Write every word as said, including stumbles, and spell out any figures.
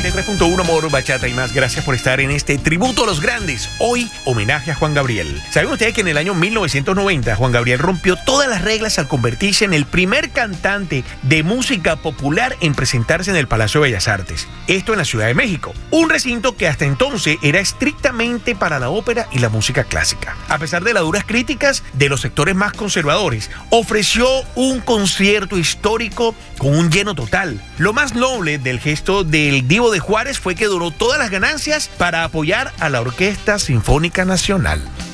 y tres punto uno Amor, Bachata y más. Gracias por estar en este tributo a los grandes. Hoy, homenaje a Juan Gabriel. ¿Saben ustedes que en el año mil novecientos noventa Juan Gabriel rompió todas las reglas al convertirse en el primer cantante de música popular en presentarse en el Palacio de Bellas Artes? Esto en la Ciudad de México, un recinto que hasta entonces era estrictamente para la ópera y la música clásica. A pesar de las duras críticas de los sectores más conservadores, ofreció un concierto histórico con un lleno total. Lo más noble del gesto del Divo de Juárez fue que donó todas las ganancias para apoyar a la Orquesta Sinfónica Nacional.